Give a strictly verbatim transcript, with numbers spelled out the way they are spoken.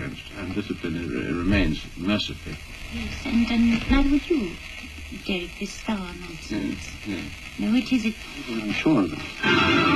against, and discipline it, it remains mercifully. Yes, and um, neither would you, Derek, this star nonsense. Yes, yes. No, it is it. I'm sure of it.